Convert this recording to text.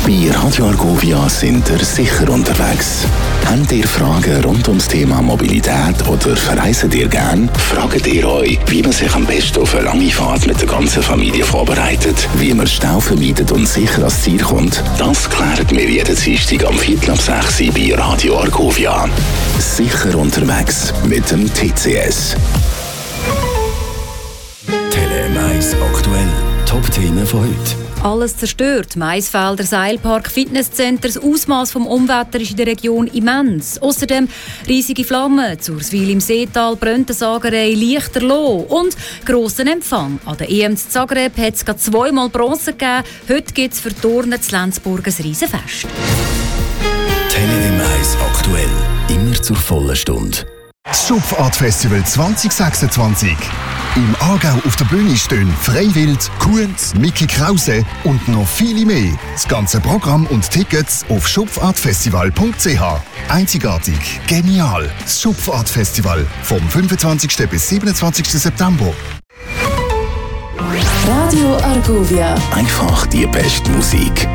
Bei Radio Argovia sind ihr sicher unterwegs. Habt ihr Fragen rund ums Thema Mobilität oder verreist ihr gern? Fragt ihr euch, wie man sich am besten auf eine lange Fahrt mit der ganzen Familie vorbereitet, wie man Stau vermeidet und sicher ans Ziel kommt? Das klären wir jeden Dienstag am 5:45 bei Radio Argovia. Sicher unterwegs mit dem TCS. Tele Mais aktuell. Top-Themen von heute. Alles zerstört. Maisfelder, Seilpark, Fitnesscenter. Das Ausmaß vom Unwetter ist in der Region immens. Außerdem riesige Flammen, Zurswil im Seetal, Bröntensagerei, Lichterloh und grossen Empfang. An der EM zu Zagreb hat es gerade 2-mal Bronze gegeben. Heute gibt es für die Turnen zu Lenzburg ein Riesenfest. Tele Mais aktuell. Immer zur vollen Stunde. Das Schupfart Festival 2026. Im Aargau auf der Bühne stehen Freiwild, Kunz, Mickey Krause und noch viele mehr. Das ganze Programm und Tickets auf schupfartfestival.ch. Einzigartig, genial. Das Schupfart Festival vom 25. bis 27. September. Radio Argovia. Einfach die beste Musik.